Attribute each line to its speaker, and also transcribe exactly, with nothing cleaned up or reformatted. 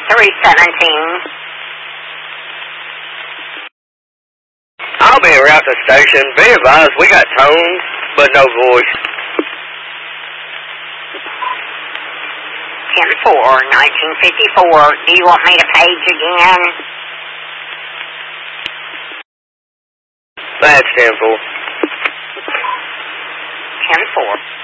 Speaker 1: three seventeen.
Speaker 2: I'll be around the station. Be advised, we got tones, but no voice.
Speaker 1: ten four, nineteen fifty-four. Do you want me to page again?
Speaker 2: That's ten four.
Speaker 1: ten four.